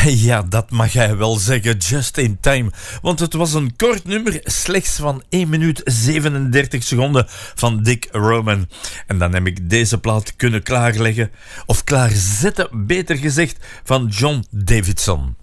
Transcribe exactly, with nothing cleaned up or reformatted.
Ja, dat mag jij wel zeggen, just in time. Want het was een kort nummer, slechts van één minuut zevenendertig seconden van Dick Roman. En dan heb ik deze plaat kunnen klaarleggen, of klaarzetten, beter gezegd, van John Davidson.